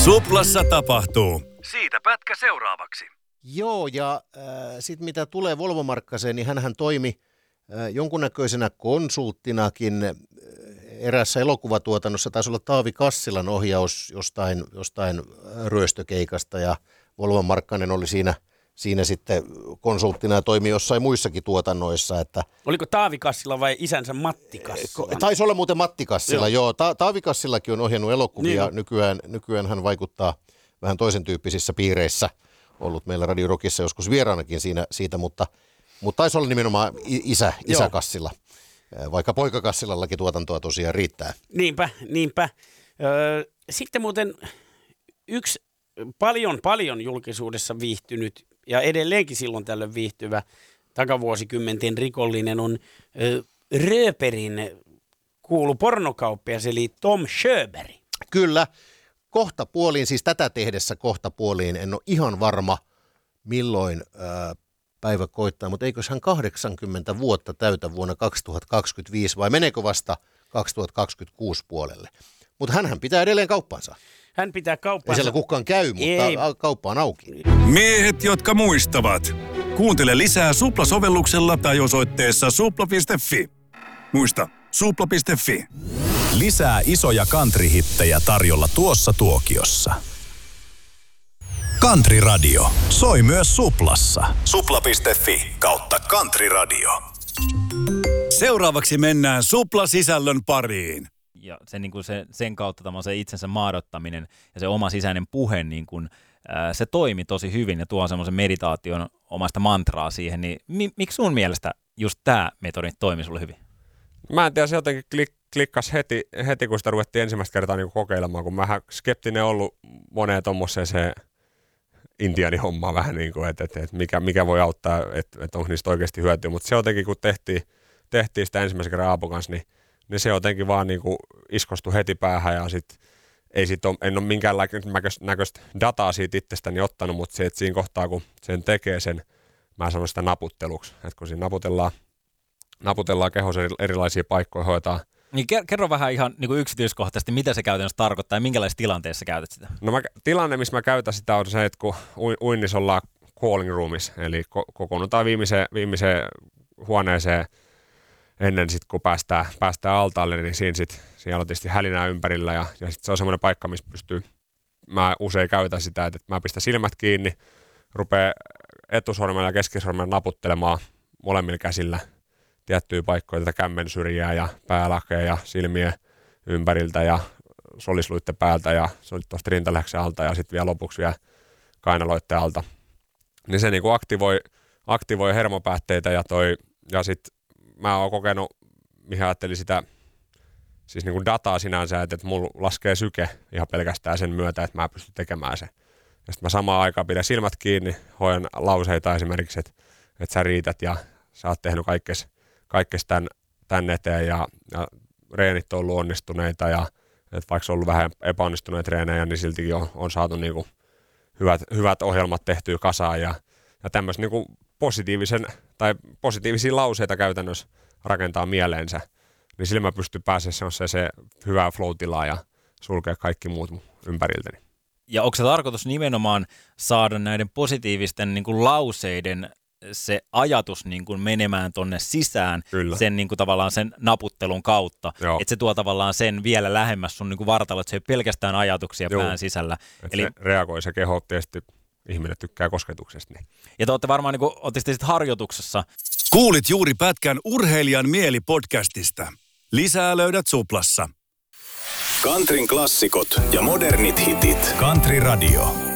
Suplassa tapahtuu. Siitä pätkä seuraavaksi. Joo, ja sitten mitä tulee Volvo Markkaseen, niin hänhän toimi jonkunnäköisenä konsulttinakin erässä elokuvatuotannossa. Taisi olla Taavi Kassilan ohjaus jostain ryöstökeikasta, ja Volvo Markkanen oli siinä sitten konsulttina ja toimi jossain muissakin tuotannoissa. Että oliko Taavi Kassila vai isänsä Matti Kassila? Taisi olla muuten Matti Kassila, joo. Taavi Kassilakin on ohjannut elokuvia. Niin. Nykyään hän vaikuttaa vähän toisen tyyppisissä piireissä. Ollut meillä Radio Rockissa joskus vieraanakin siitä, mutta taisi olla nimenomaan isä Kassila. Vaikka poika Kassilallakin tuotantoa tosiaan riittää. Niinpä. Sitten muuten yksi paljon julkisuudessa viihtynyt ja edelleenkin silloin tällöin viihtyvä takavuosikymmenten rikollinen on Rööperin kuulu pornokauppias eli Tom Sjöberg. Kyllä. Kohtapuoliin, siis tätä tehdessä kohtapuoliin, en ole ihan varma milloin päivä koittaa, mutta eikös hän 80 vuotta täytä vuonna 2025 vai meneekö vasta 2026 puolelle? Mutta hänhän pitää edelleen kauppansa. Hän pitää kauppansa. Ei siellä kukaan käy, mutta kauppa on auki. Miehet, jotka muistavat. Kuuntele lisää Supla-sovelluksella tai osoitteessa supla.fi. Muista, supla.fi. Lisää isoja country-hittejä tarjolla tuossa tuokiossa. Country Radio. Soi myös Suplassa. Supla.fi/country radio. Seuraavaksi mennään Supla-sisällön pariin. Ja sen kautta se itsensä maadottaminen ja se oma sisäinen puhe, niin kun, se toimi tosi hyvin ja tuo semmoisen meditaation omasta mantraa siihen. Niin miksi sun mielestä just tämä metodi toimi sulle hyvin? Mä en tiedä, se jotenkin klikkasi heti, kun sitä ruvettiin ensimmäistä kertaa niin kokeilemaan, kun mä skeptinen ollut moneen tommoseen se intiaanihommaa vähän niin kuin, että mikä voi auttaa, että onko niistä oikeasti hyötyä. Mutta se jotenkin, kun tehtiin sitä ensimmäisen kerran Aapon kanssa, niin se jotenkin vaan niin kuin iskostui heti päähän ja en ole minkäänlaista dataa siitä itsestäni ottanut, mutta se, että siinä kohtaa, kun sen tekee sen, mä sanon sitä naputteluksi, että kun siinä naputellaan kehossa erilaisia paikkoja, hoitaa. Niin kerro vähän ihan niin kuin yksityiskohtaisesti, mitä se käytännössä tarkoittaa ja minkälaisessa tilanteessa käytät sitä? No tilanne, missä mä käytän sitä on se, että kun uinnissa ollaan calling roomissa, eli kokoonnutaan viimeiseen huoneeseen ennen sit, kun päästään altaalle, niin siellä on tietysti hälinää ympärillä ja sit se on semmoinen paikka, missä mä usein käytän sitä, että mä pistän silmät kiinni, rupean etusormella ja keskisormella naputtelemaan molemmilla käsillä tiettyjä paikkoja, tätä kämmen syrjää ja päälakea ja silmien ympäriltä ja solisluitten päältä ja tuosta rintalähksen alta ja sitten vielä lopuksi vielä kainaloitten alta. Niin se niinku aktivoi hermopäätteitä ja sitten mä oon kokenut, mihin ajattelin sitä siis niinku dataa sinänsä, että mulla laskee syke ihan pelkästään sen myötä, että mä pystyn tekemään sen. Ja sitten mä samaan aikaan pidän silmät kiinni, hoidan lauseita esimerkiksi, että sä riität ja sä oot tehnyt kaikkes tän eteen ja reenit on ollut onnistuneita ja että vaikka on ollut vähän epäonnistuneita treenejä, niin siltikin on saatu niinku hyvät ohjelmat tehtyä kasaan ja tämmöistä niinku positiivisia lauseita käytännössä rakentaa mieleensä, niin sillä mä pystyn pääsemään se hyvää flow-tilaa ja sulkea kaikki muut ympäriltäni. Ja onko se tarkoitus nimenomaan saada näiden positiivisten niin kuin lauseiden se ajatus niin kuin menemään tonne sisään sen niin kuin tavallaan sen naputtelun kautta, että se tuo tavallaan sen vielä lähemmäs sun niin kuin vartalo, että se ei ole pelkästään ajatuksia pään sisällä. Eli se reagoi se keho, tietysti ihminen tykkää kosketuksesta. Niin. Ja te olette varmaan niin kuin, ootte sitten harjoituksessa. Kuulit juuri pätkän Urheilijan mieli-podcastista. Lisää löydät Suplassa. Countryn klassikot ja modernit hitit. Country Radio.